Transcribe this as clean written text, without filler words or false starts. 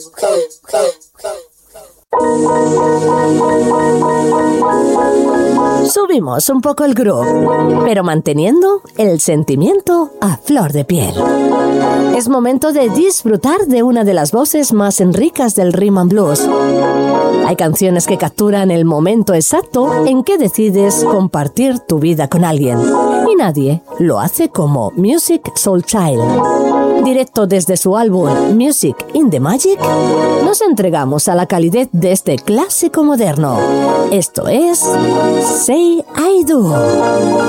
Subimos un poco el groove, pero manteniendo el sentimiento a flor de piel. Es momento de disfrutar de una de las voces más ricas del rhythm and blues. Hay canciones que capturan el momento exacto en que decides compartir tu vida con alguien. Y nadie lo hace como Musiq Soulchild. Directo desde su álbum Music in the Magic, nos entregamos a la calidez de este clásico moderno. Esto es Say I Do.